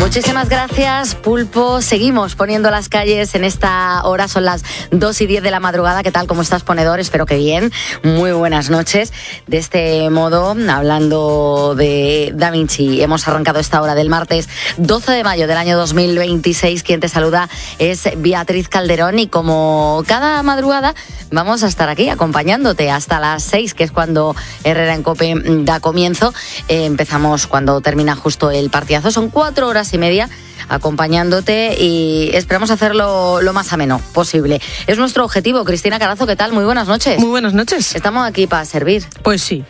Muchísimas gracias, Pulpo. Seguimos poniendo las calles en esta hora, son las 2:10 de la madrugada. ¿Qué tal? ¿Cómo estás, ponedor? Espero que bien. Muy buenas noches. De este modo, hablando de Da Vinci, hemos arrancado esta hora del martes 12 de mayo del año 2026. Quien te saluda es Beatriz Calderón y como cada madrugada vamos a estar aquí acompañándote hasta las 6, que es cuando Herrera en COPE da comienzo. Empezamos cuando termina justo el partidazo. Son 4 horas y media acompañándote y esperamos hacerlo lo más ameno posible. Es nuestro objetivo. Cristina Carazo, ¿qué tal? Muy buenas noches. Muy buenas noches. Estamos aquí para servir. Pues sí,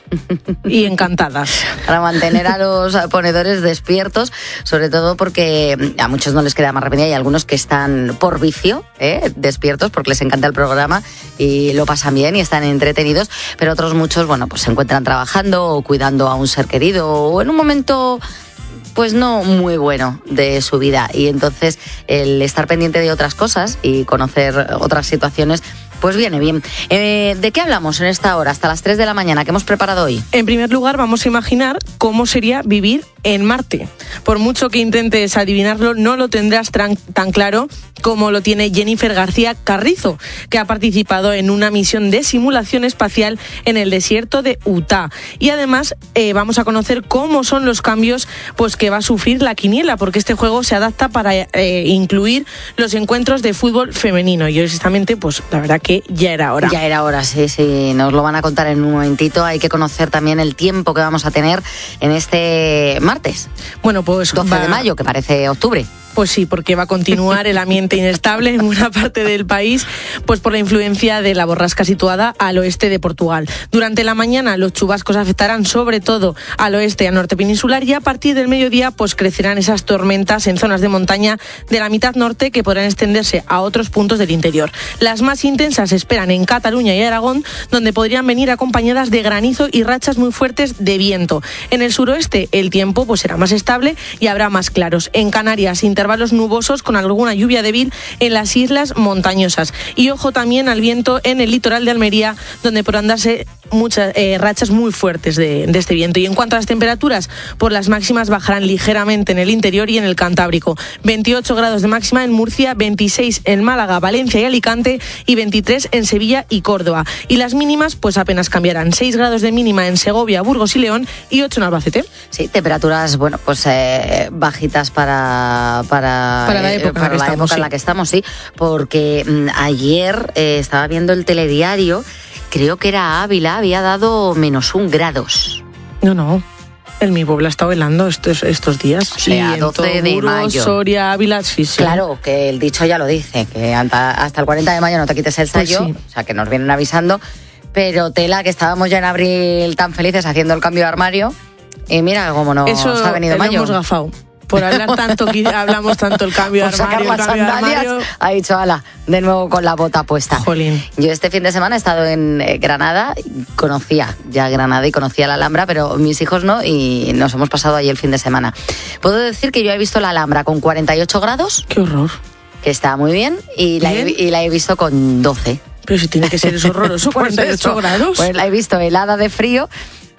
y encantadas. Para mantener a los ponedores despiertos, sobre todo porque a muchos no les queda más remedio. Hay algunos que están por vicio, despiertos, porque les encanta el programa y lo pasan bien y están entretenidos, pero otros muchos, bueno, pues se encuentran trabajando o cuidando a un ser querido o en un momento pues no muy bueno de su vida, y entonces el estar pendiente de otras cosas y conocer otras situaciones pues viene bien. ¿De qué hablamos en esta hora hasta las 3 de la mañana? ¿Qué hemos preparado hoy? En primer lugar, vamos a imaginar cómo sería vivir en Marte. Por mucho que intentes adivinarlo, no lo tendrás tan claro como lo tiene Jennifer García Carrizo, que ha participado en una misión de simulación espacial en el desierto de Utah. Y además vamos a conocer cómo son los cambios pues que va a sufrir la quiniela, porque este juego se adapta para incluir los encuentros de fútbol femenino. Y honestamente, pues la verdad que ya era hora. Ya era hora, sí, nos lo van a contar en un momentito. Hay que conocer también el tiempo que vamos a tener en este martes. Bueno, pues 12 de mayo, que parece octubre. Pues sí, porque va a continuar el ambiente inestable en buena parte del país, pues por la influencia de la borrasca situada al oeste de Portugal. Durante la mañana los chubascos afectarán sobre todo al oeste y al norte peninsular, y a partir del mediodía pues crecerán esas tormentas en zonas de montaña de la mitad norte que podrán extenderse a otros puntos del interior. Las más intensas se esperan en Cataluña y Aragón, donde podrían venir acompañadas de granizo y rachas muy fuertes de viento. En el suroeste el tiempo pues será más estable y habrá más claros. En Canarias, intervalos nubosos con alguna lluvia débil en las islas montañosas. Y ojo también al viento en el litoral de Almería, donde podrán darse muchas rachas muy fuertes de este viento. Y en cuanto a las temperaturas, por las máximas bajarán ligeramente en el interior y en el Cantábrico. 28 grados de máxima en Murcia, 26 en Málaga, Valencia y Alicante y 23 en Sevilla y Córdoba. Y las mínimas pues apenas cambiarán. 6 grados de mínima en Segovia, Burgos y León y 8 en Albacete. Sí, temperaturas, bueno, pues bajitas para la época en la que estamos, sí, porque ayer estaba viendo el telediario, creo que era Ávila, había dado -1 grados. No. En mi pueblo ha estado helando estos días. O sea, sí, 12 de mayo. Soria, Ávila, sí. Claro, que el dicho ya lo dice, que hasta el 40 de mayo no te quites el sayo, pues sí. O sea, que nos vienen avisando, pero tela, que estábamos ya en abril tan felices haciendo el cambio de armario, y mira cómo nos ha venido mayo. Hemos gafado. Por hablar tanto, que hablamos tanto el cambio de armario, ha dicho, ala, de nuevo con la bota puesta. Jolín. Yo este fin de semana he estado en Granada, conocía ya Granada y conocía la Alhambra, pero mis hijos no, y nos hemos pasado allí el fin de semana. Puedo decir que yo he visto la Alhambra con 48 grados. ¡Qué horror! Que está muy bien, y la he visto con 12. Pero si tiene que ser eso horroroso, 48 grados. Pues la he visto helada de frío,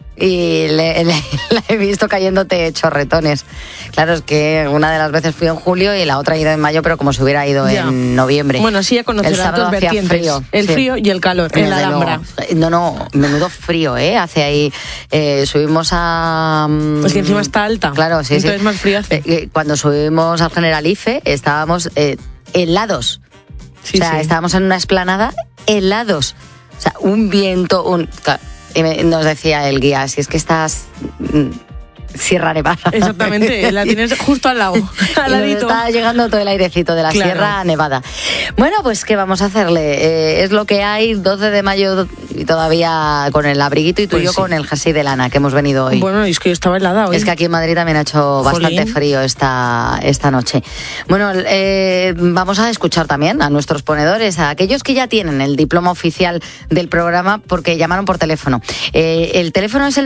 y la he visto cayéndote chorretones. Claro, es que una de las veces fui en julio y la otra he ido en mayo, pero como si hubiera ido en noviembre. Bueno, sí, ya conocerás dos vertientes, frío, el frío y el calor en la Alhambra. No, menudo frío, hace ahí. Subimos a... Pues que encima está alta. Claro, sí. Entonces más frío hace. Cuando subimos al Generalife estábamos helados. Sí, estábamos en una explanada helados. O sea, un viento, y nos decía el guía, si es que estás Sierra Nevada. Exactamente, la tienes justo al lado, al ladito. Está llegando todo el airecito de la Sierra Nevada. Bueno, pues ¿qué vamos a hacerle? Es lo que hay, 12 de mayo y todavía con el abriguito, y tú y yo con el jersey de lana que hemos venido hoy. Bueno, es que yo estaba helada hoy. Es que aquí en Madrid también ha hecho bastante frío esta noche. Bueno, vamos a escuchar también a nuestros ponedores, a aquellos que ya tienen el diploma oficial del programa porque llamaron por teléfono. El teléfono es el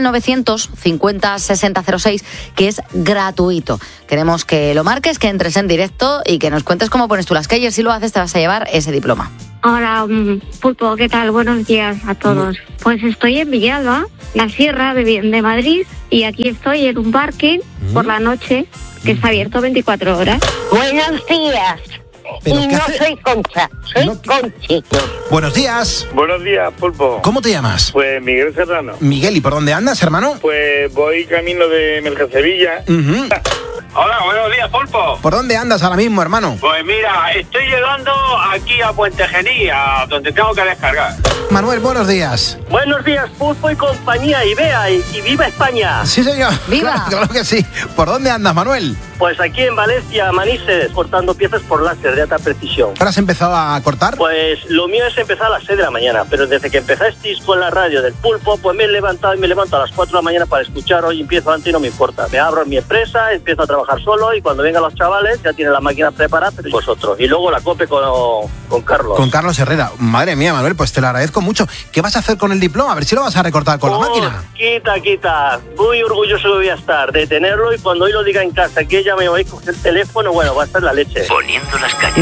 950 60 06, que es gratuito. Queremos que lo marques, que entres en directo y que nos cuentes cómo pones tú las calles. Si lo haces, te vas a llevar ese diploma. Hola, Pulpo, ¿qué tal? Buenos días a todos. Pues estoy en Villalba, la Sierra de Madrid, y aquí estoy en un parking por la noche que está abierto 24 horas. Buenos días. ¿Pero Y qué no hace? soy Concha, soy No. Conchito. Buenos días. Buenos días, Pulpo. ¿Cómo te llamas? Pues Miguel Serrano. Miguel, ¿y por dónde andas, hermano? Pues voy camino de Mercasevilla. Ujú. Hola, buenos días, Pulpo. ¿Por dónde andas ahora mismo, hermano? Pues mira, estoy llegando aquí a Puente Genil, a donde tengo que descargar. Manuel, buenos días. Buenos días, Pulpo y compañía, y vea, y viva España. Sí, señor. ¡Viva! Claro que sí. ¿Por dónde andas, Manuel? Pues aquí en Valencia, Manises, cortando piezas por láser de alta precisión. ¿Ahora has empezado a cortar? Pues lo mío es empezar a las 6 de la mañana, pero desde que empezasteis con la radio del Pulpo, pues me he levantado y me levanto a las 4 de la mañana para escuchar. Hoy empiezo antes y no me importa. Me abro en mi empresa, empiezo a trabajar solo y cuando vengan los chavales ya tienen la máquina preparada, pero vosotros. Y luego la COPE con Carlos. Con Carlos Herrera. Madre mía, Manuel, pues te lo agradezco mucho. ¿Qué vas a hacer con el diploma? A ver si lo vas a recortar con la máquina. Quita. Muy orgulloso voy a estar de tenerlo y cuando hoy lo diga en casa que ella me va a coger el teléfono, bueno, va a ser la leche. Poniendo las calles.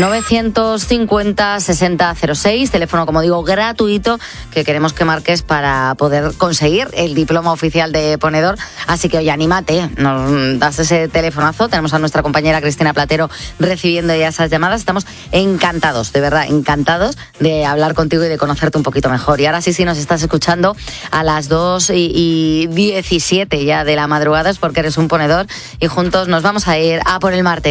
950-6006, teléfono, como digo, gratuito, que queremos que marques para poder conseguir el diploma oficial de ponedor. Así que, oye, anímate, nos das ese telefonazo. Tenemos a nuestra compañera Cristina Platero recibiendo ya esas llamadas. Estamos encantados, de verdad, encantados de hablar contigo y de conocerte un poquito mejor. Y ahora sí, nos estás escuchando a las 2:17 ya de la madrugada, es porque eres un ponedor y juntos nos vamos a ir a por el martes.